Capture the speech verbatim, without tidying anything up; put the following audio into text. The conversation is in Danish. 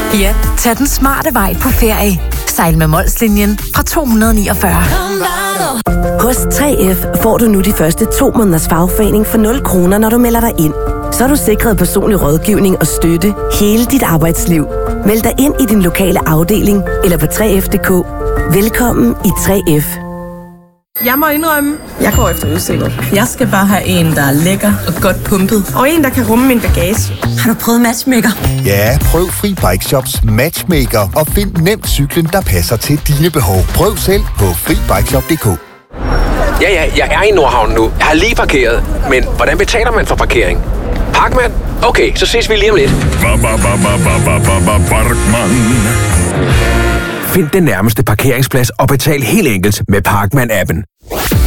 Ja, tag den smarte vej på ferie. Sejl med Molslinjen fra to hundrede niogfyrre. Hos tre F får du nu de første to måneders fagforening for nul kroner, når du melder dig ind. Så er du sikret personlig rådgivning og støtte hele dit arbejdsliv. Meld dig ind i din lokale afdeling eller på tre F punktum d k. Velkommen i tre F. Jeg må indrømme, jeg går efter udseende. Jeg skal bare have en, der er lækker og godt pumpet. Og en, der kan rumme min bagage. Har du prøvet Matchmaker? Ja, prøv Fri Bike Shops Matchmaker og find nemt cyklen, der passer til dine behov. Prøv selv på fri bike shop punktum d k. Ja, ja, jeg er i Nordhavn nu. Jeg har lige parkeret. Men hvordan betaler man for parkering? Parkmand? Okay, så ses vi lige om lidt. Find den nærmeste parkeringsplads og betal helt enkelt med Parkman-appen.